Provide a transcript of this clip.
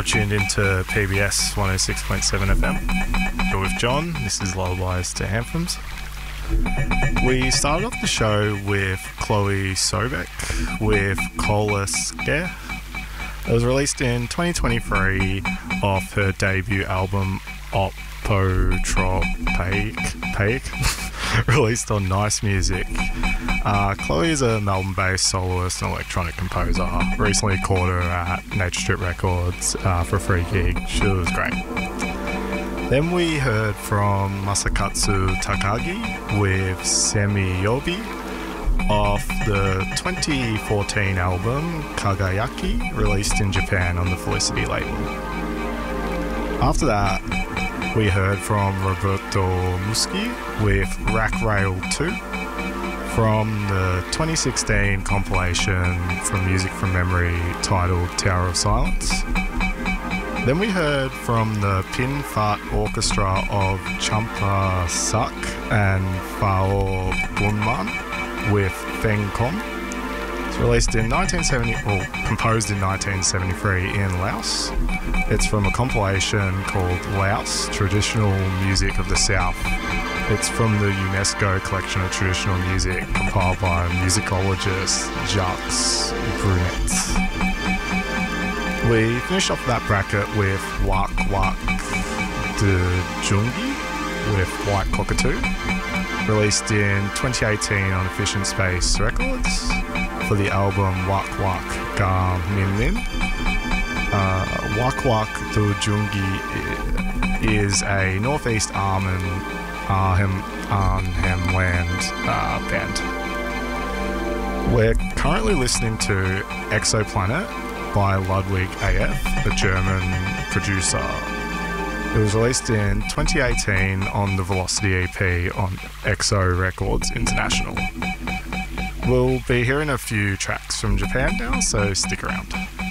You're tuned into PBS 106.7 FM. You're with John. This is Lullabies to Anthems. We started off the show with Chloe Sobek with Cola Scare. It was released in 2023 off her debut album Opotropaic, released on Nice Music. Chloe is a Melbourne-based soloist and electronic composer. Recently caught her at Nature Strip Records for a free gig. She was great. Then we heard from Masakatsu Takagi with Semi Yobi off the 2014 album Kagayaki, released in Japan on the Felicity label. After that, we heard from Roberto Muschi with Rack Rail 2 from the 2016 compilation from Music from Memory titled Tower of Silence. Then we heard from the Pin Fat Orchestra of Champa Sak and Fao Bunman with Feng Kom. It's released in composed in 1973 in Laos. It's from a compilation called Laos, Traditional Music of the South. It's from the UNESCO Collection of Traditional Music, compiled by musicologist Jacques Brunet. We finished off that bracket with Wak Wak de Jungi with White Cockatoo, released in 2018 on Efficient Space Records for the album Wak Wak Ga Min Min. Wak Wak de Jungi is a Northeast Arnhem Land band. We're currently listening to Exoplanet by Ludwig AF, a German producer. It was released in 2018 on the Velocity EP on Exo Records International. We'll be hearing a few tracks from Japan now, so stick around.